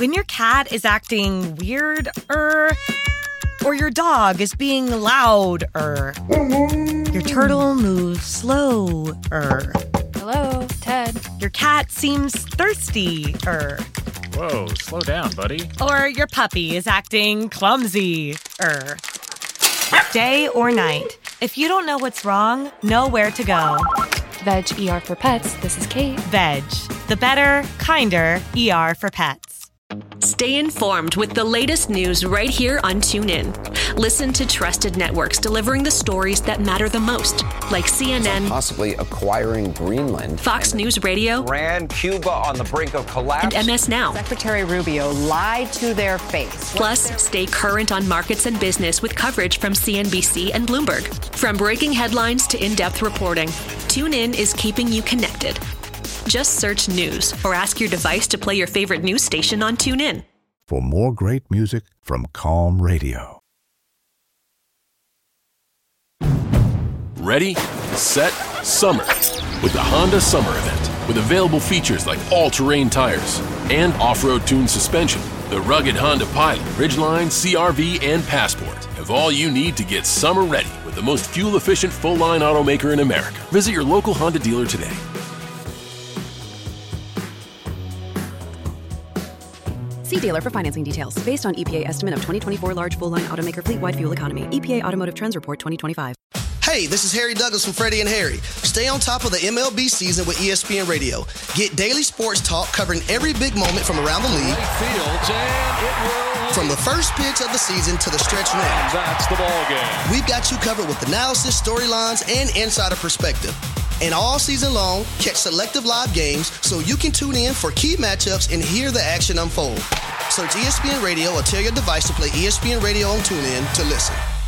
When your cat is acting weird, or your dog is being loud, your turtle moves slow, Hello, Ted. Your cat seems thirsty, Whoa, slow down, buddy. or your puppy is acting clumsy, Day or night, if you don't know what's wrong, know where to go. Veg ER for Pets. This is Kate. Veg, the better, kinder ER for pets. Stay informed with the latest news right here on TuneIn. Listen to trusted networks delivering the stories that matter the most, like CNN, possibly acquiring Greenland, Fox News Radio, Iran, Cuba on the brink of collapse, and MS Now. Secretary Rubio lied to their face. Plus, stay current on markets and business with coverage from CNBC and Bloomberg. From breaking headlines to in-depth reporting, TuneIn is keeping you connected. Just search news or ask your device to play your favorite news station on TuneIn. For more great music from Calm Radio. Ready, set, summer. With the Honda Summer Event. With available features like all-terrain tires and off-road tuned suspension, the rugged Honda Pilot, Ridgeline, CR-V, and Passport have all you need to get summer ready with the most fuel-efficient full-line automaker in America. Visit your local Honda dealer today. See dealer for financing details. Based on EPA estimate of 2024 large full-line automaker fleet-wide fuel economy. EPA Automotive Trends Report 2025. Hey, this is Harry Douglas from Freddie and Harry. Stay on top of the MLB season with ESPN Radio. Get daily sports talk covering every big moment from around the league. From the first pitch of the season to the stretch run. That's the ball game. We've got you covered with analysis, storylines, and insider perspective. And all season long, catch selective live games so you can tune in for key matchups and hear the action unfold. Search ESPN Radio or tell your device to play ESPN Radio on TuneIn to listen.